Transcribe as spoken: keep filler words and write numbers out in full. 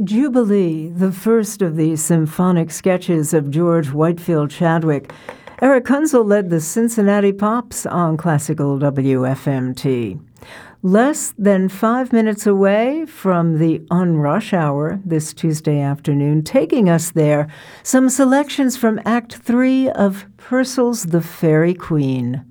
Jubilee, the first of the symphonic sketches of George Whitefield Chadwick. Eric Kunzel led the Cincinnati Pops on Classical W F M T. Less than five minutes away from the On Rush Hour this Tuesday afternoon, taking us there, some selections from Act Three of Purcell's The Fairy Queen.